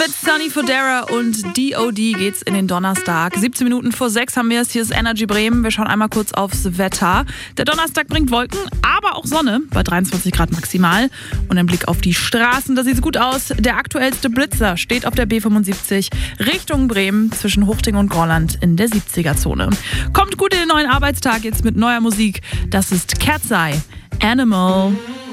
Mit Sunny Fodera und D.O.D. geht's in den Donnerstag. 17 Minuten vor 6 haben wir es. Hier ist Energy Bremen. Wir schauen einmal kurz aufs Wetter. Der Donnerstag bringt Wolken, aber auch Sonne bei 23 Grad maximal. Und ein Blick auf die Straßen, da sieht es gut aus. Der aktuellste Blitzer steht auf der B75 Richtung Bremen zwischen Huchting und Gorland in der 70er-Zone. Kommt gut in den neuen Arbeitstag jetzt mit neuer Musik. Das ist Cat's Eye, Animal.